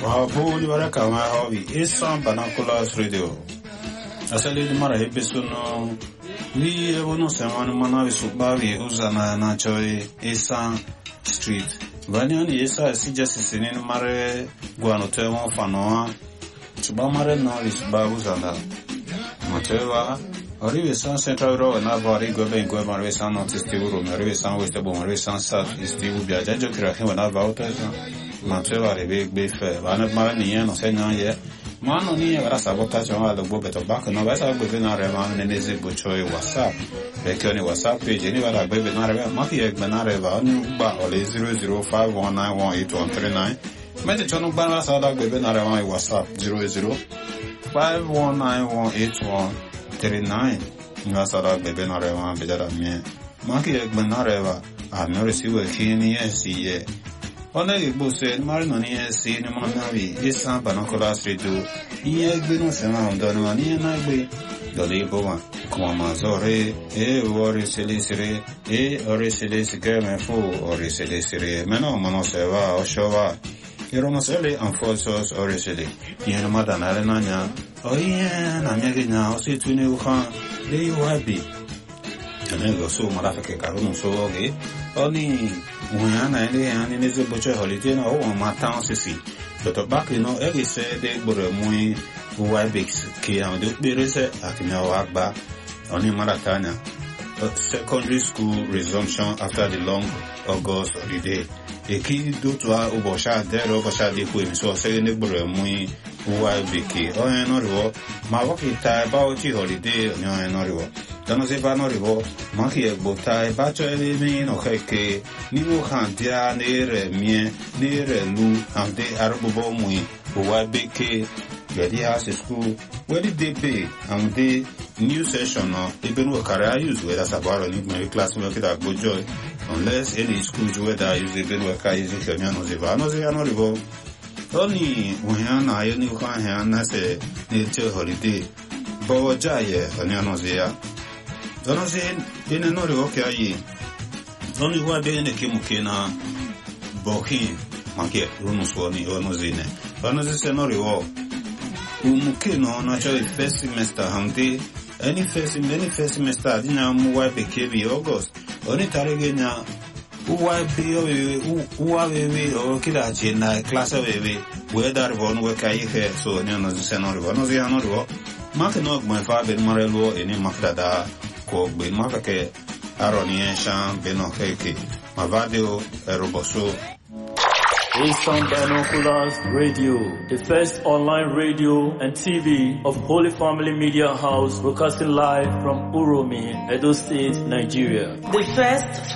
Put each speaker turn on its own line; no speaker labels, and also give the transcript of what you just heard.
Wabuli baraka my hobby is some binoculars radio. As I did Mara Episono, we evono seman manavi subavi uzana na choi Esan Street. Vanyan Esa Sijas in Mare Guanotemo Fanoa Subamare Novis Babuzana Mateva Orivesan Central Road and Avari Gobe Guamaresan Notice Tibu, Maresan West Maresan South is Tibu Biajo Kraken when about Mateva Rebek Beef, one of Maranian or Senaya. Mano ni era sabotage on the book at back no vasa within our man and is buchoy WhatsApp. Bekoni WhatsApp page anywhere I baby Nareva, Maki Benareva, Nuba or 0051918139. Medichon Banas Ada baby Nareva WhatsApp 0051918139. Nasada baby Nareva Bedara me. Maki Benareva, I've not received a key SCA. Ona igbo said Marinoni SC in Manavi, is some binoculars redo. Ye been around Donani and I be the label Comazore, worry silicere, or silicere game fool, or silicere, Mano Monoseva or Shova. Yeromaseli and Fosos or Sili. Yenamada Narananya, oh yeah, I'm making now, see to new car, they you happy. And then go so Marafake Karun so okay. Only when I and is a butcher holiday or my town city. But tobacco, every say they were a muy Wibix, Key and the Birese at Nawakba, only Maratana. Secondary school resumption after the long August holiday. A key do to our Ubosha, there Obosha de Queen, so saying the Burmui, Wibiki, or another. My walking tie about holiday, no another. Don't say Vanorivo, Monkey Botai, Bacho Emin or Heke, Nimu Hantia, near me, near Lu, and the Arabu Mui, Wibiki, Gedia School, where did they pay? And the new session of even what career use whether Sabaro new class work at good joy, unless any schools whether I use the good work I use the Vanos Yanorivo. Only when I only can say nature holiday, Bojaye, and Yanozia. Don't say in another okay. Only why being a Kimukina Bohi, Market, Runuswani, or Nozine. But no, this is not reward. Umukino, naturally, first semester, Hamdi, any first semester, Dina Muay became August. Only Tarigena, who are we or Kilachi, class of away, whether one work I hear, so no, the Senor, no, the another. Mark my father, Morello, any Makada. Ben Mafake, Aronian, Benokeke, Mavadio, Eroboso.
Eastern Binoculars Radio, the first online radio and TV of Holy Family Media House, broadcasting live from Uromi, Edo State, Nigeria.
The first